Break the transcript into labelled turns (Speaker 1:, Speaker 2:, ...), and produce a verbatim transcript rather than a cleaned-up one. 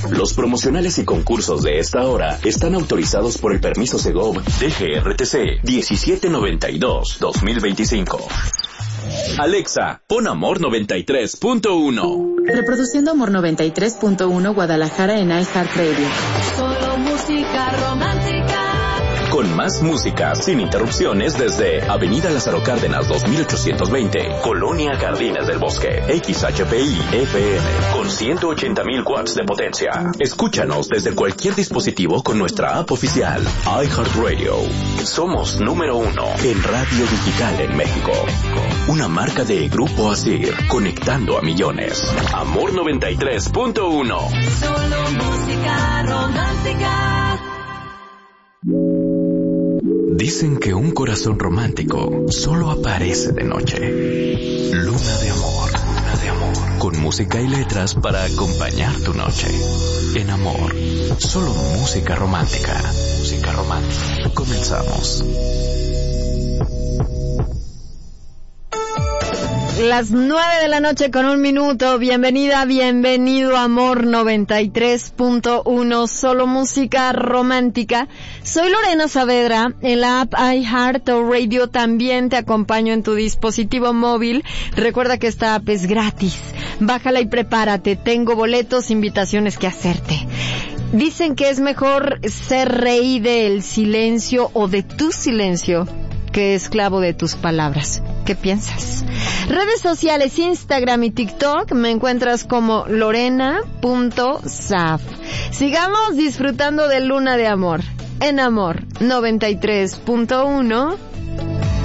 Speaker 1: Los promocionales y concursos de esta hora están autorizados por el permiso Segov D G R T C diecisiete noventa y dos dos mil veinticinco. Alexa, pon Amor noventa y tres punto uno.
Speaker 2: Reproduciendo Amor noventa y tres punto uno Guadalajara en iHeartRadio.
Speaker 3: Solo música romántica.
Speaker 1: Con más música, sin interrupciones, desde Avenida Lázaro Cárdenas dos mil ochocientos veinte, Colonia Jardines del Bosque, X H P I F M, con ciento ochenta mil watts de potencia. Escúchanos desde cualquier dispositivo con nuestra app oficial, iHeartRadio. Somos número uno en radio digital en México. Una marca de Grupo Asir, conectando a millones. Amor noventa y tres punto uno.
Speaker 3: Solo música romántica.
Speaker 1: Dicen que un corazón romántico solo aparece de noche. Luna de amor, luna de amor. Con música y letras para acompañar tu noche. En Amor, solo música romántica. Música romántica. Comenzamos.
Speaker 4: Las nueve de la noche con un minuto. Bienvenida, bienvenido a Amor noventa y tres punto uno, solo música romántica. Soy Lorena Saavedra. En la app iHeartRadio también te acompaño en tu dispositivo móvil. Recuerda que esta app es gratis. Bájala y prepárate. Tengo boletos, invitaciones que hacerte. Dicen que es mejor ser rey del silencio o de tu silencio que esclavo de tus palabras. ¿Qué piensas? Redes sociales, Instagram y TikTok, me encuentras como lorena punto saf. Sigamos disfrutando de Luna de Amor. En Amor noventa y tres punto uno,